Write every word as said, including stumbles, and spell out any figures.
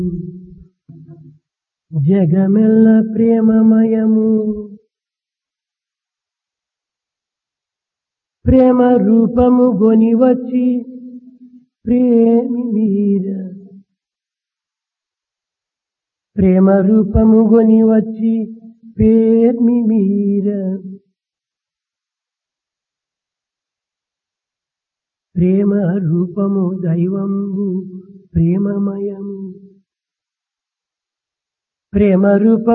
జగమెల్ల ప్రేమమయము ప్రేమ రూపము గొని వచ్చి ప్రేమి వీర ప్రేమ రూపము గొని వచ్చి ప్రేమి వీర ప్రేమ రూపము దైవంబు ప్రేమమయము ప్రేమ రూప